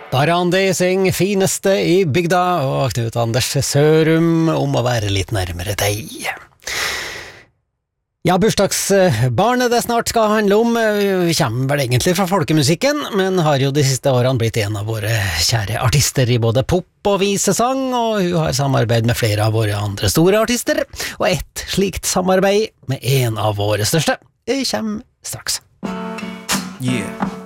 Barandi syng fineste i bygda, og Knut Anders Sørum om å være litt nærmere deg. Ja, bursdagsbarnet det snart skal handle om, kommer vel egentlig fra folkemusikken, men har jo de siste årene blitt en av våre kjære artister i både pop og visesang, og hun har samarbeid med flere av våre andre store artister, og ett slikt samarbeid med en av våre største kommer straks. Yeah.